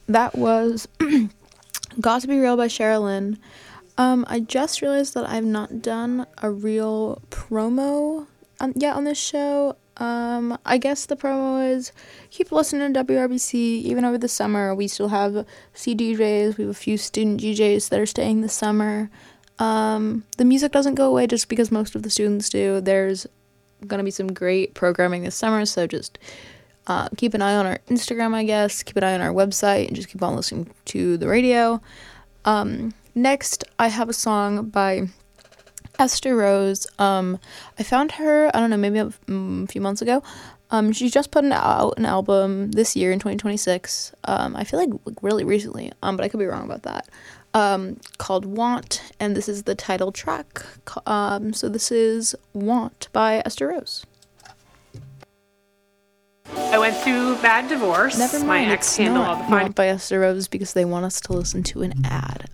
that was Got to Be Real by Sherilyn. I just realized that I've not done a real promo yet on this show. I guess the promo is keep listening to WRBC even over the summer. We still have CDJs. We have a few student DJs that are staying this summer. The music doesn't go away just because most of the students do. There's going to be some great programming this summer, so just keep an eye on our Instagram, I guess. Keep an eye on our website and just keep on listening to the radio. Next, I have a song by Esther Rose. I found her, I don't know, maybe a few months ago. She just put out an album this year in 2026. I feel like really recently, but I could be wrong about that. Called Want, and this is the title track. So this is Want by Esther Rose. I went through bad divorce. Never mind, my ex handled all the fine. Want by Esther Rose because they want us to listen to an ad.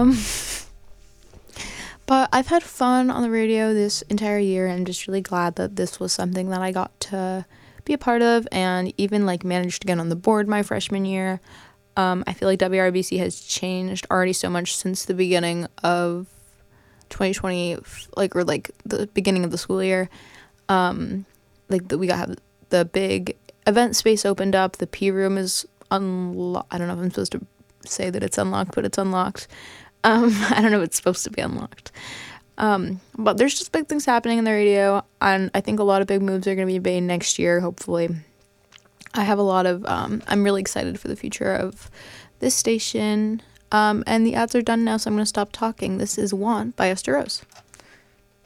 But I've had fun on the radio this entire year, and I'm just really glad that this was something that I got to be a part of, and even like managed to get on the board my freshman year. I feel like WRBC has changed already so much since the beginning of 2020, or the beginning of the school year. We got the big event space opened up. The P room is unlocked. I don't know if I'm supposed to say that it's unlocked, but it's unlocked. I don't know if it's supposed to be unlocked. But there's just big things happening in the radio, and I think a lot of big moves are going to be made next year, hopefully. I have a lot of, I'm really excited for the future of this station, and the ads are done now, so I'm going to stop talking. This is Want by Esther Rose.